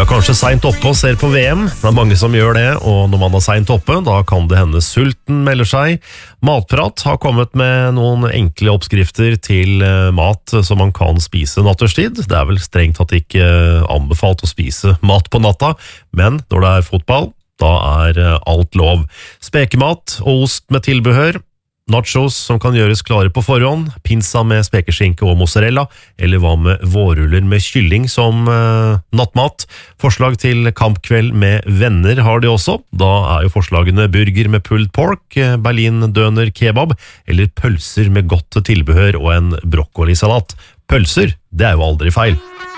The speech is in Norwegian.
Kanskje sent oppe og ser på VM. Det mange som gjør det, og når man er sent oppe, da kan det hende sulten melder seg. Matprat har kommet med noen enkle oppskrifter til mat som man kan spise natterstid. Det vel strengt tatt ikke anbefalt å spise mat på natta, men når det fotball, da alt lov. Spekemat og ost med tilbehør, nachos som kan gjøres klare på forhånd, pinsa med spekeskinke og mozzarella, eller hva med vårruller med kylling som nattmat. Forslag til kampkveld med venner har de også. Da jo forslagene burger med pulled pork, Berlin døner kebab, eller pølser med godt tilbehør og en broccolisalat. Pølser, det jo aldri feil.